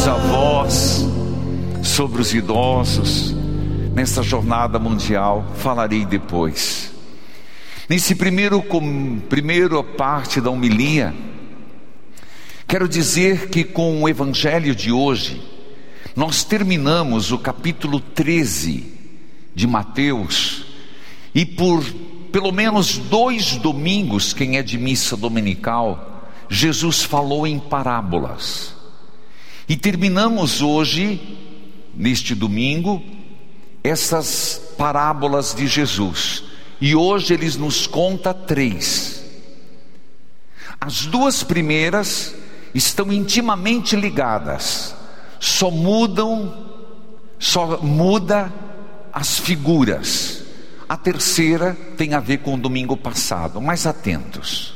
avós, sobre os idosos, nessa jornada mundial. Falarei depois. Nesse primeira parte da homilia, quero dizer que com o evangelho de hoje, nós terminamos o capítulo 13 de Mateus, e por pelo menos 2 domingos, quem é de missa dominical, Jesus falou em parábolas. E terminamos hoje, neste domingo, essas parábolas de Jesus. E hoje ele nos conta 3. As 2 primeiras estão intimamente ligadas. Só muda as figuras. A terceira tem a ver com o domingo passado, mas atentos.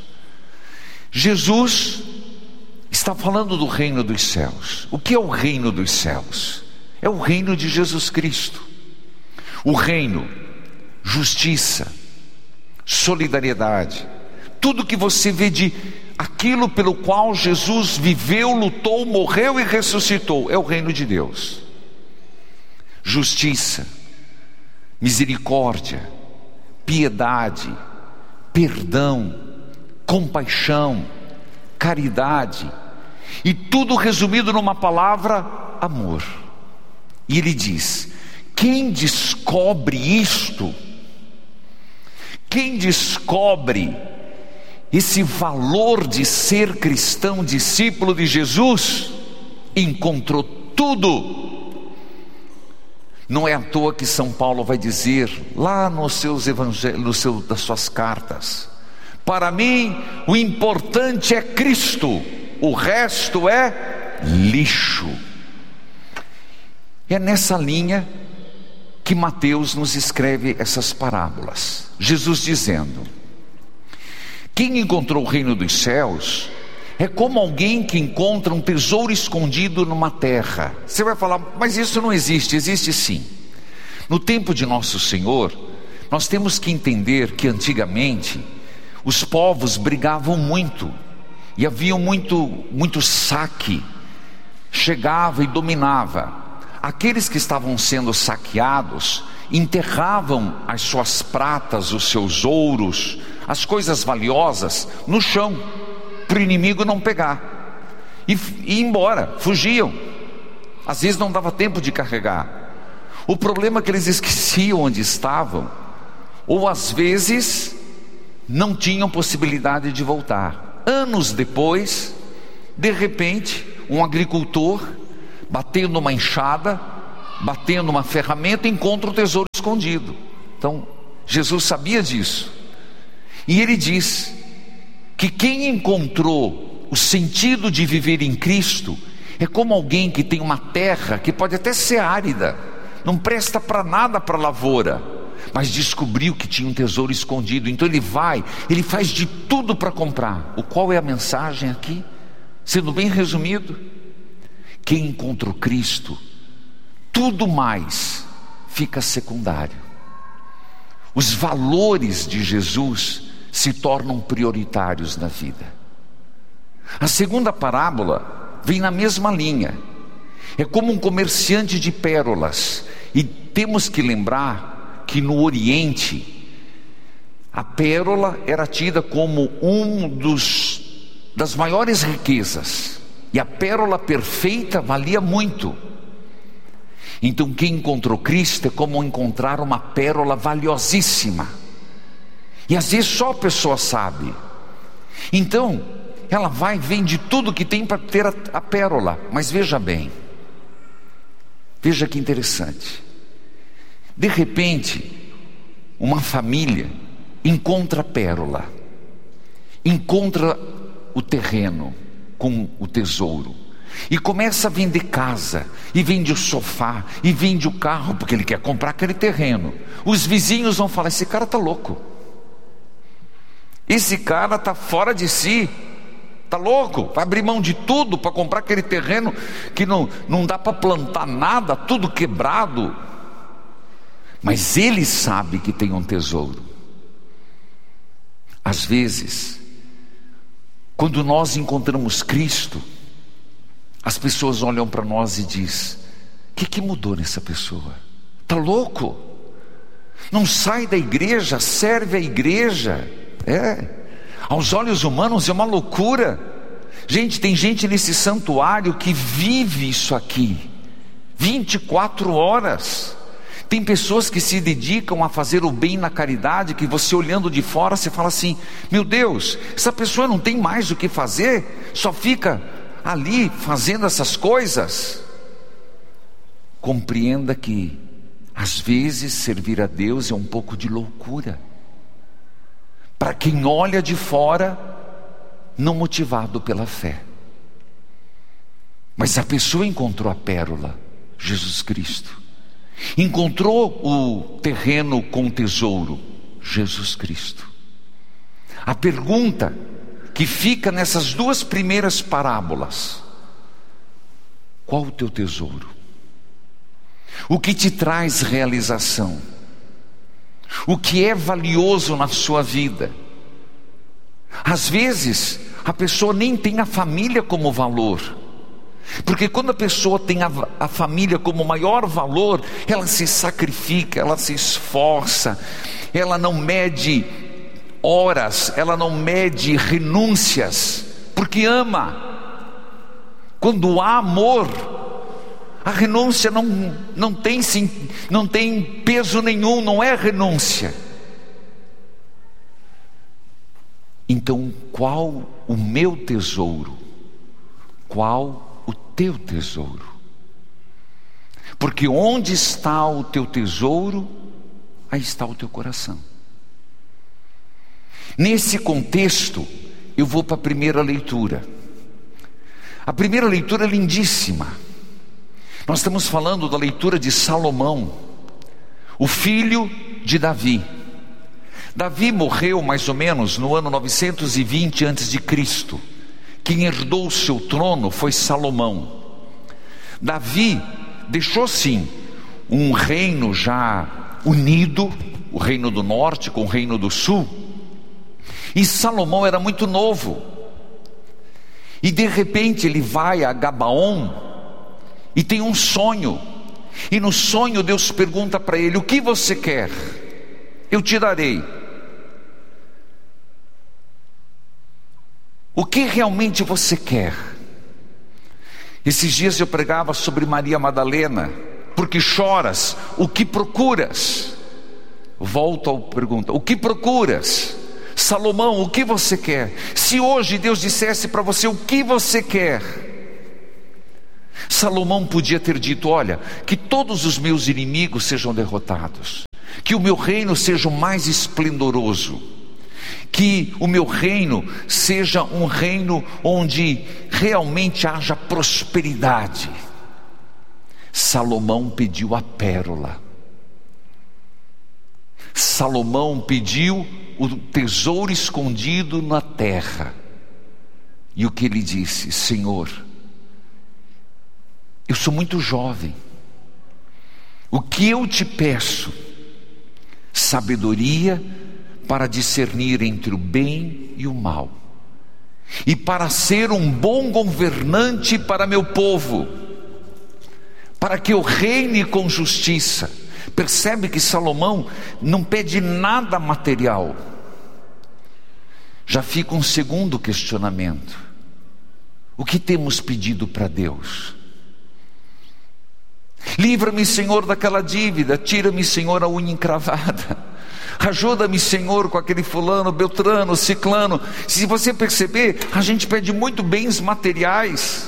Jesus está falando do reino dos céus. O que é o reino dos céus? É o reino de Jesus Cristo. O reino, justiça, solidariedade, tudo que você vê de aquilo pelo qual Jesus viveu, lutou, morreu e ressuscitou, é o reino de Deus. Justiça, misericórdia, piedade, perdão, compaixão, caridade, e tudo resumido numa palavra: amor. E ele diz: quem descobre isto, quem descobre esse valor de ser cristão, discípulo de Jesus, encontrou tudo. Não é à toa que São Paulo vai dizer lá nos seus evangelhos, das suas cartas: para mim o importante é Cristo, o resto é lixo. É nessa linha que Mateus nos escreve essas parábolas. Jesus dizendo: quem encontrou o reino dos céus é como alguém que encontra um tesouro escondido numa terra. Você vai falar, mas isso não existe. Existe sim. No tempo de Nosso Senhor, nós temos que entender que antigamente os povos brigavam muito, e havia muito saque, chegava e dominava. Aqueles que estavam sendo saqueados enterravam as suas pratas, os seus ouros, as coisas valiosas no chão, para o inimigo não pegar, e ir embora, fugiam. Às vezes não dava tempo de carregar. O problema é que eles esqueciam onde estavam, ou às vezes não tinham possibilidade de voltar. Anos depois, de repente, um agricultor, batendo uma enxada, batendo uma ferramenta, encontra o tesouro escondido. Então, Jesus sabia disso. E ele diz que quem encontrou o sentido de viver em Cristo é como alguém que tem uma terra que pode até ser árida, não presta para nada para lavoura, mas descobriu que tinha um tesouro escondido. Então ele faz de tudo para comprar. Qual é a mensagem aqui? Sendo bem resumido: quem encontra o Cristo, tudo mais fica secundário. Os valores de Jesus se tornam prioritários na vida. A segunda parábola vem na mesma linha. É como um comerciante de pérolas. E temos que lembrar que no Oriente, a pérola era tida como das maiores riquezas. E a pérola perfeita valia muito. Então quem encontrou Cristo é como encontrar uma pérola valiosíssima. E às vezes só a pessoa sabe. Então ela vende tudo que tem para ter a pérola. Mas veja bem, veja que interessante. De repente, uma família encontra a pérola, encontra o terreno com o tesouro, e começa a vender casa, e vende o sofá, e vende o carro, porque ele quer comprar aquele terreno. Os vizinhos vão falar: esse cara está louco, esse cara está fora de si, está louco, vai abrir mão de tudo para comprar aquele terreno que não dá para plantar nada, tudo quebrado. Mas ele sabe que tem um tesouro. Às vezes, quando nós encontramos Cristo, as pessoas olham para nós e dizem: o que mudou nessa pessoa? Está louco? Não sai da igreja, serve a igreja. Aos olhos humanos é uma loucura. Gente, tem gente nesse santuário que vive isso aqui 24 horas. Tem pessoas que se dedicam a fazer o bem na caridade, que você olhando de fora, você fala assim: meu Deus, essa pessoa não tem mais o que fazer, só fica ali fazendo essas coisas. Compreenda que às vezes servir a Deus é um pouco de loucura para quem olha de fora, não motivado pela fé. Mas a pessoa encontrou a pérola, Jesus Cristo. Encontrou o terreno com tesouro, Jesus Cristo. A pergunta que fica nessas duas primeiras parábolas: qual o teu tesouro? O que te traz realização? O que é valioso na sua vida? Às vezes a pessoa nem tem a família como valor, porque quando a pessoa tem a família como maior valor, ela se sacrifica, ela se esforça, ela não mede horas, ela não mede renúncias, porque ama. Quando há amor, a renúncia não tem peso nenhum, não é renúncia. Então, qual o meu tesouro? Qual o teu tesouro? Porque onde está o teu tesouro, aí está o teu coração. Nesse contexto, eu vou para a primeira leitura. A primeira leitura é lindíssima. Nós estamos falando da leitura de Salomão, o filho de Davi. Davi morreu mais ou menos no ano 920 a.C. Quem herdou o seu trono foi Salomão. Davi deixou sim um reino já unido, o reino do norte com o reino do sul. E Salomão era muito novo. E de repente ele vai a Gabaon e tem um sonho. E no sonho Deus pergunta para ele: o que você quer? Eu te darei. O que realmente você quer? Esses dias eu pregava sobre Maria Madalena. Porque choras? O que procuras? Volto à pergunta: o que procuras? Salomão, o que você quer? Se hoje Deus dissesse para você: o que você quer? Salomão podia ter dito: olha, que todos os meus inimigos sejam derrotados, que o meu reino seja o mais esplendoroso, que o meu reino seja um reino onde realmente haja prosperidade. Salomão pediu a pérola. Salomão pediu o tesouro escondido na terra. E o que ele disse: Senhor, eu sou muito jovem, o que eu te peço? Sabedoria para discernir entre o bem e o mal, e para ser um bom governante para meu povo, para que eu reine com justiça. Percebe que Salomão não pede nada material. Já fica um segundo questionamento: o que temos pedido para Deus? Livra-me, Senhor, daquela dívida. Tira-me, Senhor, a unha encravada. Ajuda-me, Senhor, com aquele fulano, beltrano, ciclano. Se você perceber, a gente pede muito bens materiais.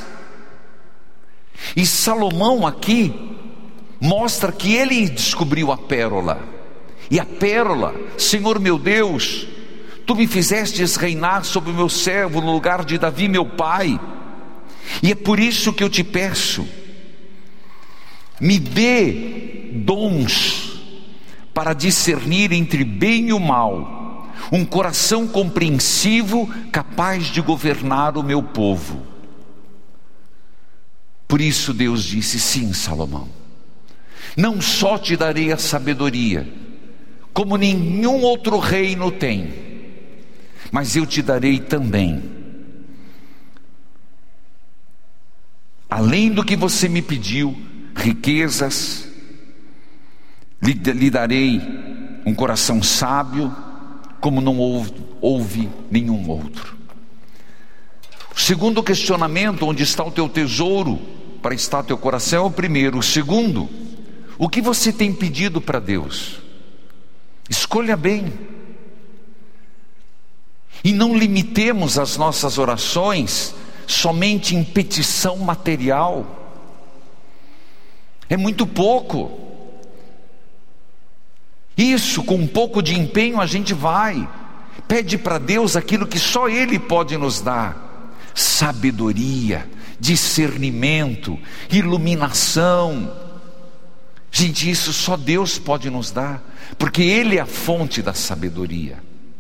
E Salomão aqui mostra que ele descobriu a pérola. E a pérola: Senhor meu Deus, Tu me fizestes reinar sobre o meu servo no lugar de Davi meu pai. E é por isso que eu te peço: me dê dons para discernir entre bem e o mal, um coração compreensivo, capaz de governar o meu povo. Por isso Deus disse: sim, Salomão, não só te darei a sabedoria, como nenhum outro reino tem, mas eu te darei também além do que você me pediu, riquezas, lhe darei um coração sábio, como não houve nenhum outro. O segundo questionamento, onde está o teu tesouro, para estar teu coração, é o primeiro. O segundo, o que você tem pedido para Deus? Escolha bem. E não limitemos as nossas orações somente em petição material. É muito pouco. Isso, com um pouco de empenho, a gente vai. Pede para Deus aquilo que só Ele pode nos dar: sabedoria, discernimento, iluminação. Gente, isso só Deus pode nos dar, porque Ele é a fonte da sabedoria.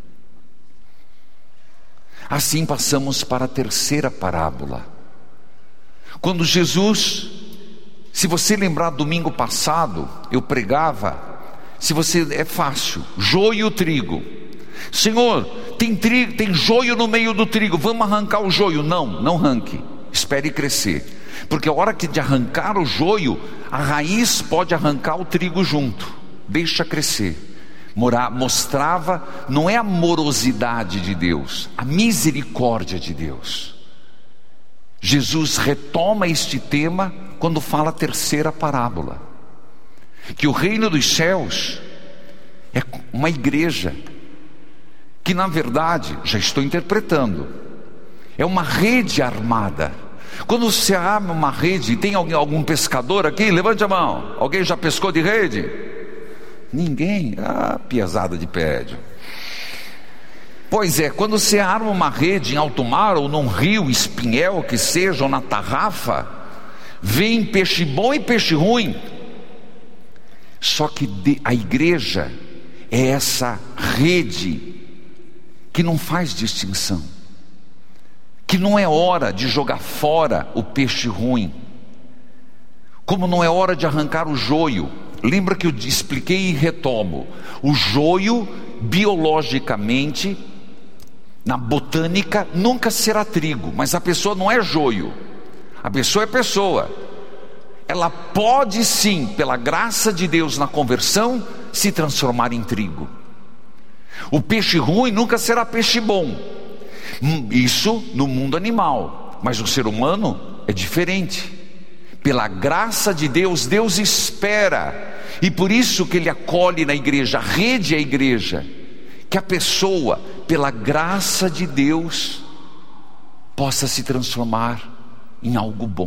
Assim passamos para a terceira parábola. Quando Jesus, se você lembrar, domingo passado eu pregava, é fácil, joio e trigo. Senhor, tem joio no meio do trigo, vamos arrancar o joio. Não arranque, espere crescer, porque a hora que de arrancar o joio, a raiz pode arrancar o trigo junto. Deixa crescer. Mostrava, não é a morosidade de Deus, a misericórdia de Deus. Jesus retoma este tema quando fala a terceira parábola, que o reino dos céus é uma igreja, que na verdade, já estou interpretando, é uma rede armada. Quando você arma uma rede, tem algum pescador aqui? Levante a mão. Alguém já pescou de rede? Ninguém? Piazada de prédio. Pois é, quando você arma uma rede em alto mar, ou num rio, espinhel que seja, ou na tarrafa, vem peixe bom e peixe ruim. Só que a igreja é essa rede que não faz distinção, que não é hora de jogar fora o peixe ruim, como não é hora de arrancar o joio. Lembra que eu expliquei e retomo: o joio, biologicamente, na botânica, nunca será trigo, mas a pessoa não é joio, a pessoa é pessoa. Ela pode sim, pela graça de Deus na conversão, se transformar em trigo. O peixe ruim nunca será peixe bom. Isso no mundo animal, mas o ser humano é diferente. Pela graça de Deus, Deus espera, e por isso que Ele acolhe na igreja, a rede é a igreja, que a pessoa, pela graça de Deus, possa se transformar em algo bom.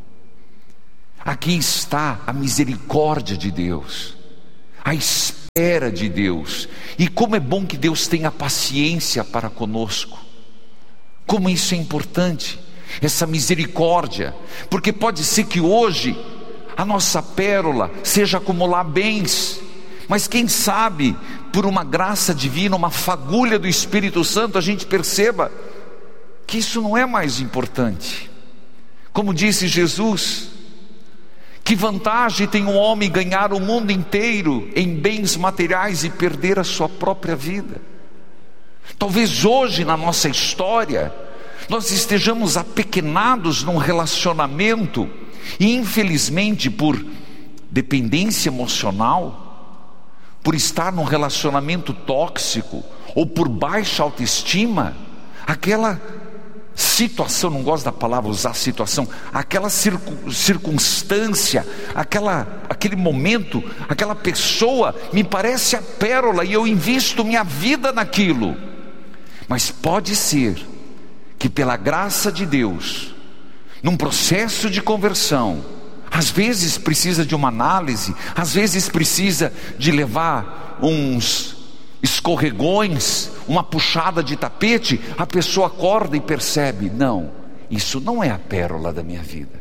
Aqui está a misericórdia de Deus, a espera de Deus. E como é bom que Deus tenha paciência para conosco. Como isso é importante, essa misericórdia. Porque pode ser que hoje a nossa pérola seja acumular bens, mas quem sabe, por uma graça divina, uma fagulha do Espírito Santo, a gente perceba que isso não é mais importante. Como disse Jesus: que vantagem tem um homem ganhar o mundo inteiro em bens materiais e perder a sua própria vida? Talvez hoje na nossa história nós estejamos apequenados num relacionamento, e infelizmente por dependência emocional, por estar num relacionamento tóxico, ou por baixa autoestima, aquela situação, não gosto da palavra usar situação, aquela circunstância, aquele momento, aquela pessoa me parece a pérola e eu invisto minha vida naquilo. Mas pode ser que pela graça de Deus, num processo de conversão, às vezes precisa de uma análise, às vezes precisa de levar uns escorregões, uma puxada de tapete, a pessoa acorda e percebe: não, isso não é a pérola da minha vida,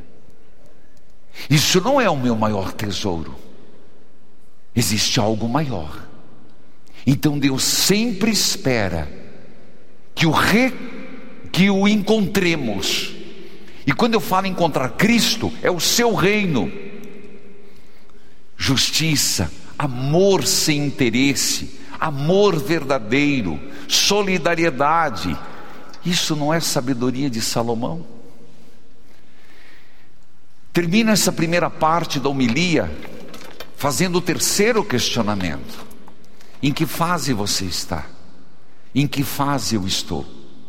isso não é o meu maior tesouro, existe algo maior. Então Deus sempre espera que o encontremos. E quando eu falo encontrar Cristo, é o seu reino, justiça, amor sem interesse, amor verdadeiro, solidariedade. Isso não é sabedoria de Salomão? termino essa primeira parte da homilia fazendo o terceiro questionamento: em que fase você está? Em que fase eu estou?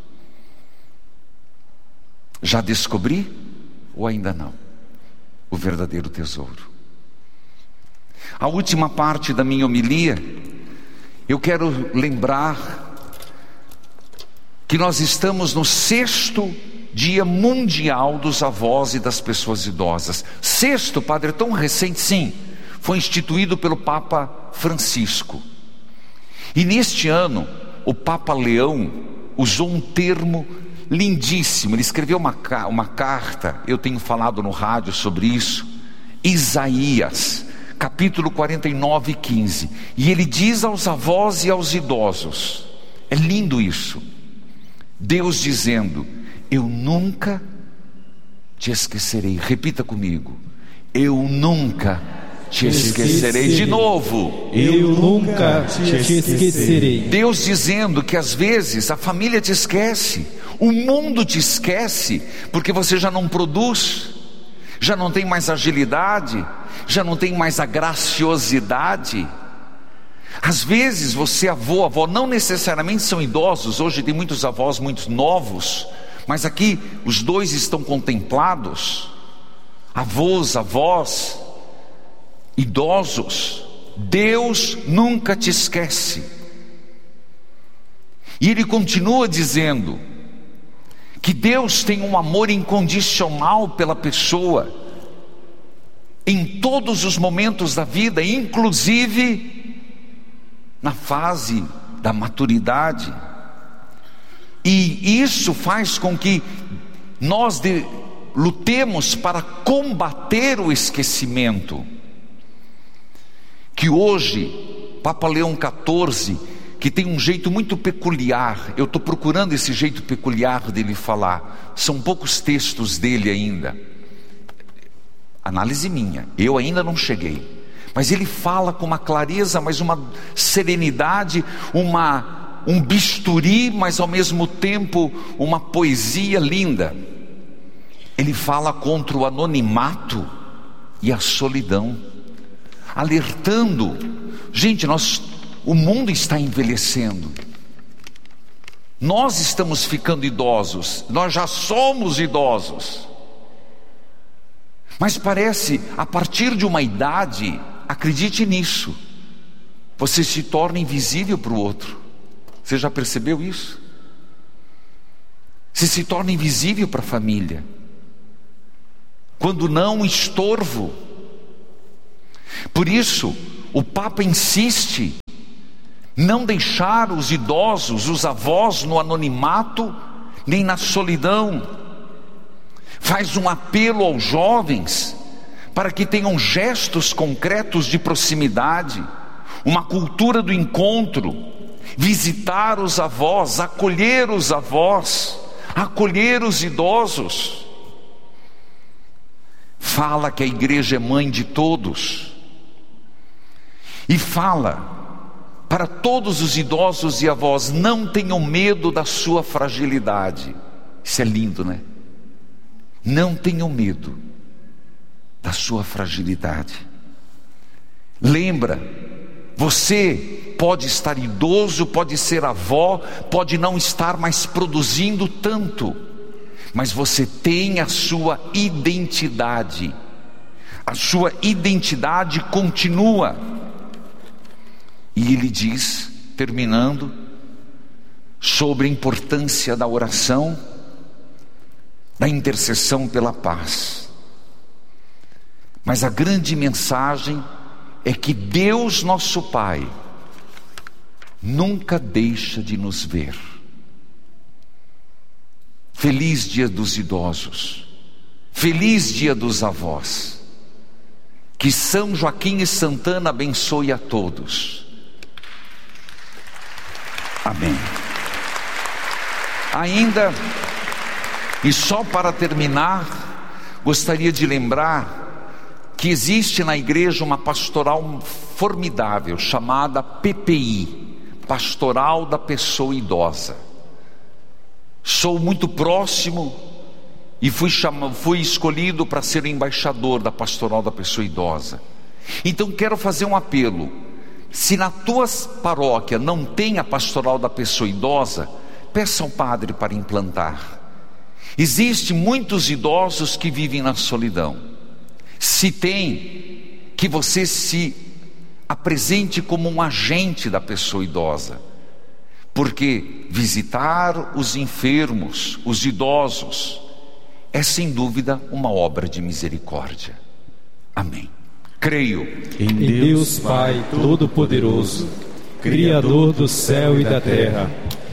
Já descobri ou ainda não o verdadeiro tesouro? A última parte da minha homilia, eu quero lembrar que nós estamos no 6º Dia Mundial dos Avós e das Pessoas Idosas. 6º, padre, é tão recente? Sim, foi instituído pelo Papa Francisco. E neste ano, o Papa Leão usou um termo lindíssimo. Ele escreveu uma carta, eu tenho falado no rádio sobre isso, Isaías, capítulo 49, 15. E ele diz aos avós e aos idosos, é lindo isso, Deus dizendo: eu nunca te esquecerei. Repita comigo: eu nunca te esquecerei. De novo: eu nunca te esquecerei. Deus dizendo que às vezes a família te esquece, o mundo te esquece, porque você já não produz, já não tem mais agilidade, já não tem mais a graciosidade. Às vezes você, avó, não necessariamente são idosos, hoje tem muitos avós muito novos, mas aqui os dois estão contemplados, avós, idosos. Deus nunca te esquece. E Ele continua dizendo que Deus tem um amor incondicional pela pessoa, em todos os momentos da vida, inclusive na fase da maturidade. E isso faz com que nós lutemos para combater o esquecimento. Que hoje, Papa Leão XIV, que tem um jeito muito peculiar, eu estou procurando esse jeito peculiar dele falar, são poucos textos dele ainda, análise minha, eu ainda não cheguei, mas ele fala com uma clareza, mas uma serenidade, um bisturi, mas ao mesmo tempo uma poesia linda. Ele fala contra o anonimato e a solidão, alertando, gente, o mundo está envelhecendo, nós estamos ficando idosos, nós já somos idosos, mas parece, a partir de uma idade, acredite nisso, você se torna invisível para o outro. Você já percebeu isso? Você se torna invisível para a família, quando não, um estorvo. Por isso o Papa insiste não deixar os idosos, os avós, no anonimato nem na solidão. Faz um apelo aos jovens para que tenham gestos concretos de proximidade, uma cultura do encontro, visitar os avós, acolher os idosos. Fala que a igreja é mãe de todos, e fala para todos os idosos e avós: não tenham medo da sua fragilidade. Isso é lindo, né? Não tenham medo da sua fragilidade. Lembra, você pode estar idoso, pode ser avó, pode não estar mais produzindo tanto, mas você tem a sua identidade. A sua identidade continua. E ele diz, terminando, sobre a importância da oração, da intercessão pela paz. Mas a grande mensagem é que Deus, nosso Pai, nunca deixa de nos ver. Feliz Dia dos Idosos, feliz Dia dos Avós. Que São Joaquim e Santana abençoe a todos. Amém. Ainda, e só para terminar, gostaria de lembrar que existe na igreja uma pastoral formidável chamada PPI, Pastoral da Pessoa Idosa. Sou muito próximo e fui escolhido para ser embaixador da pastoral da pessoa idosa. Então quero fazer um apelo: se na tua paróquia não tem a pastoral da pessoa idosa, peça ao padre para implantar. Existem muitos idosos que vivem na solidão. Se tem, que você se apresente como um agente da pessoa idosa, porque visitar os enfermos, os idosos, é sem dúvida uma obra de misericórdia. Amém. Creio em Deus Pai Todo-Poderoso, Criador do céu e da terra,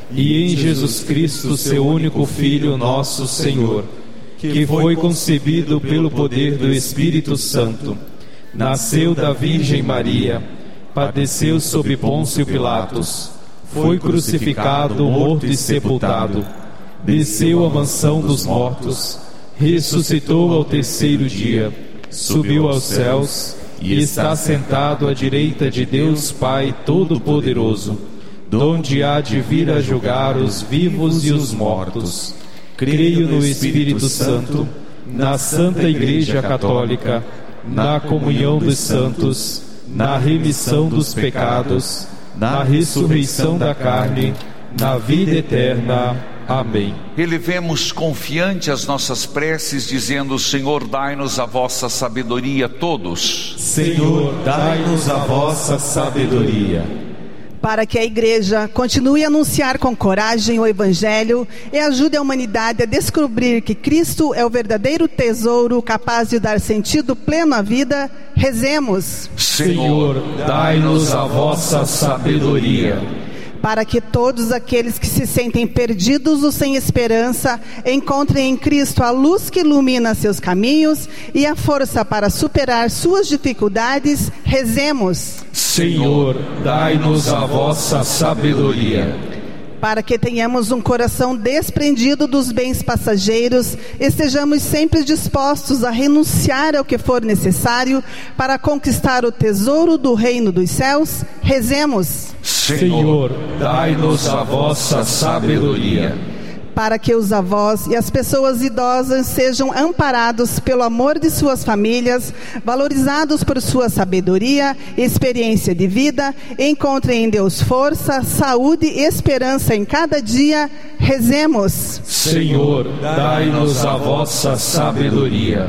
e em Jesus Cristo, seu único Filho, nosso Senhor, que foi concebido pelo poder do Espírito Santo, nasceu da Virgem Maria, padeceu sob Pôncio Pilatos, foi crucificado, morto e sepultado, desceu à mansão dos mortos, ressuscitou ao terceiro dia, subiu aos céus e está sentado à direita de Deus Pai Todo-Poderoso, donde há de vir a julgar os vivos e os mortos. Creio no Espírito Santo, na Santa Igreja Católica, na comunhão dos santos, na remissão dos pecados, na ressurreição da carne, na vida eterna. Amém. Elevemos confiante as nossas preces, dizendo: Senhor, dai-nos a vossa sabedoria, todos. Senhor, dai-nos a vossa sabedoria. Para que a Igreja continue a anunciar com coragem o Evangelho e ajude a humanidade a descobrir que Cristo é o verdadeiro tesouro capaz de dar sentido pleno à vida, rezemos. Senhor, dai-nos a vossa sabedoria. Para que todos aqueles que se sentem perdidos ou sem esperança encontrem em Cristo a luz que ilumina seus caminhos e a força para superar suas dificuldades, rezemos. Senhor, dai-nos a vossa sabedoria. Para que tenhamos um coração desprendido dos bens passageiros, estejamos sempre dispostos a renunciar ao que for necessário para conquistar o tesouro do reino dos céus, rezemos. Senhor, dai-nos a vossa sabedoria. Para que os avós e as pessoas idosas sejam amparados pelo amor de suas famílias, valorizados por sua sabedoria e experiência de vida, encontrem em Deus força, saúde e esperança em cada dia, rezemos. Senhor, dai-nos a vossa sabedoria.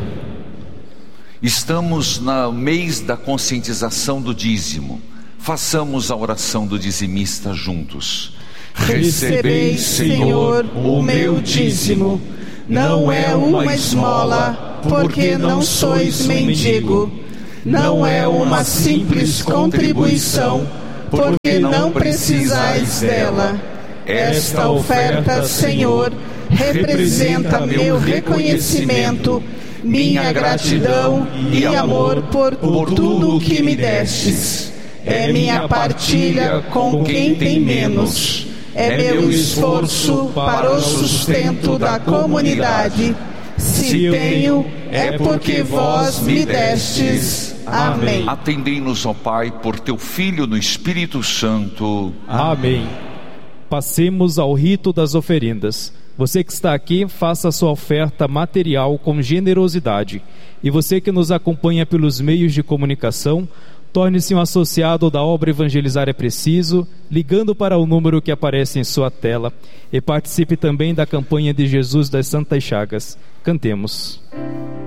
Estamos no mês da conscientização do dízimo. Façamos a oração do dizimista juntos. Recebei, Senhor, o meu dízimo. Não é uma esmola, porque não sois mendigo. Não é uma simples contribuição, porque não precisais dela. Esta oferta, Senhor, representa meu reconhecimento, minha gratidão e amor por tudo o que me destes. É minha partilha com quem tem menos. É meu esforço para o sustento da comunidade. Se tenho, é porque vós me destes. Amém. Atendei-nos, ó Pai, por teu Filho no Espírito Santo. Amém. Passemos ao rito das oferendas. Você que está aqui, faça a sua oferta material com generosidade. E você que nos acompanha pelos meios de comunicação, torne-se um associado da obra Evangelizar é Preciso, ligando para o número que aparece em sua tela, e participe também da campanha de Jesus das Santas Chagas. Cantemos.